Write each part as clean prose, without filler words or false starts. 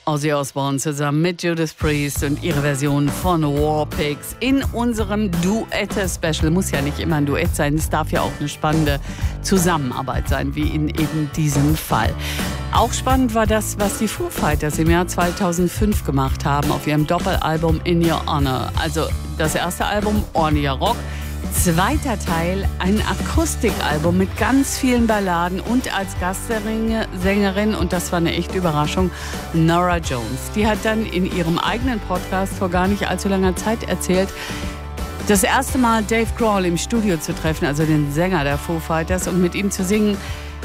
Ozzy Osbourne zusammen mit Judas Priest und ihre Version von Warpigs in unserem Duette-Special. Muss ja nicht immer ein Duett sein, es darf ja auch eine spannende Zusammenarbeit sein, wie in eben diesem Fall. Auch spannend war das, was die Foo Fighters im Jahr 2005 gemacht haben auf ihrem Doppelalbum In Your Honor. Also das erste Album, Ordentlicher Rock. Zweiter Teil, ein Akustikalbum mit ganz vielen Balladen und als Gastsängerin, und das war eine echte Überraschung, Norah Jones. Die hat dann in ihrem eigenen Podcast vor gar nicht allzu langer Zeit erzählt, das erste Mal Dave Grohl im Studio zu treffen, also den Sänger der Foo Fighters, und mit ihm zu singen,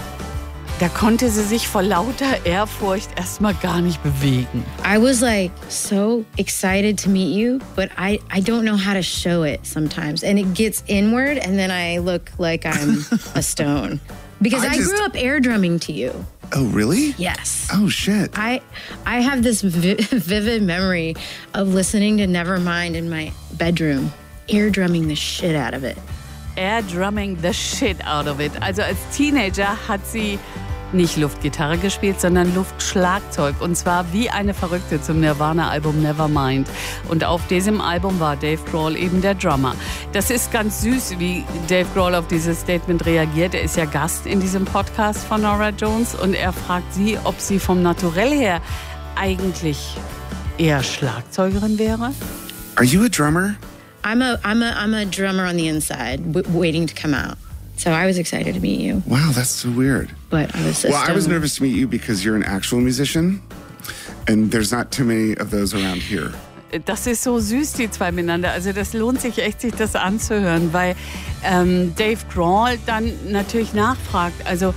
da konnte sie sich vor lauter Ehrfurcht erstmal gar nicht bewegen. I was like so excited to meet you, but I don't know how to show it sometimes. And it gets inward and then I look like I'm a stone. Because I grew up air drumming to you. Oh, really? Yes. Oh, shit. I have this vivid memory of listening to Nevermind in my bedroom, air drumming the shit out of it. Air drumming the shit out of it. Also als Teenager hat sie nicht Luftgitarre gespielt, sondern Luftschlagzeug. Und zwar wie eine Verrückte zum Nirvana-Album Nevermind. Und auf diesem Album war Dave Grohl eben der Drummer. Das ist ganz süß, wie Dave Grohl auf dieses Statement reagiert. Er ist ja Gast in diesem Podcast von Norah Jones und er fragt sie, ob sie vom Naturell her eigentlich eher Schlagzeugerin wäre. Are you a drummer? I'm a drummer on the inside, waiting to come out. So I was excited to meet you. Wow, that's so weird. But I was so I was nervous to meet you because you're an actual musician and there's not too many of those around here. Das ist so süß, die zwei miteinander. Also das lohnt sich echt, sich das anzuhören, weil Dave Grohl dann natürlich nachfragt. Also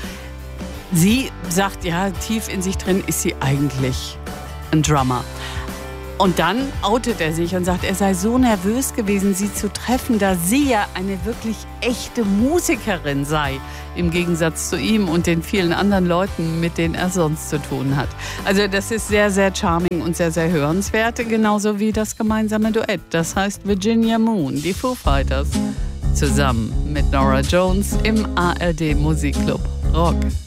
sie sagt, ja, tief in sich drin ist sie eigentlich ein Drummer. Und dann outet er sich und sagt, er sei so nervös gewesen, sie zu treffen, da sie ja eine wirklich echte Musikerin sei, im Gegensatz zu ihm und den vielen anderen Leuten, mit denen er sonst zu tun hat. Also das ist sehr, sehr charming und sehr, sehr hörenswert, genauso wie das gemeinsame Duett. Das heißt Virginia Moon, die Foo Fighters, zusammen mit Norah Jones im ARD Musikclub Rock.